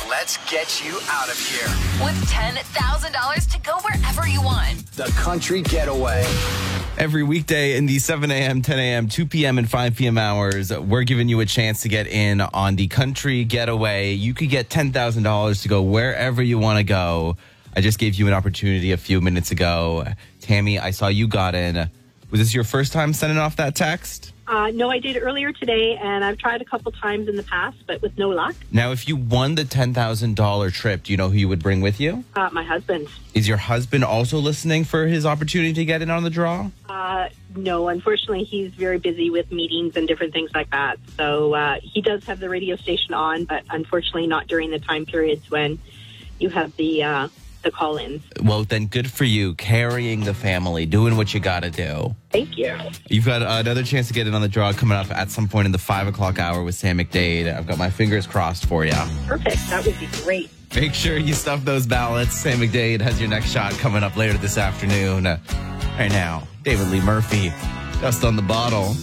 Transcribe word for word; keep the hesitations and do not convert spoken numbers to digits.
Let's get you out of here. With ten thousand dollars to go wherever you want. The Country Getaway. Every weekday in the seven a.m., ten a.m., two p.m., and five p.m. hours, we're giving you a chance to get in on the Country Getaway. You could get ten thousand dollars to go wherever you want to go. I just gave you an opportunity a few minutes ago. Tammy, I saw you got in. Was this your first time sending off that text? Uh, no, I did earlier today, and I've tried a couple times in the past, but with no luck. Now, if you won the ten thousand dollars trip, do you know who you would bring with you? Uh, my husband. Is your husband also listening for his opportunity to get in on the draw? Uh, no, unfortunately, he's very busy with meetings and different things like that. So uh, he does have the radio station on, but unfortunately not during the time periods when you have the... Uh, the call-ins. Well, then good for you, carrying the family, doing what you got to do. Thank you. You've got another chance to get in on the draw coming up at some point in the five o'clock hour with Sam McDade. I've got my fingers crossed for you. Perfect. That would be great. Make sure you stuff those ballots. Sam McDade has your next shot coming up later this afternoon. Uh, right now, David Lee Murphy, Dust on the Bottle.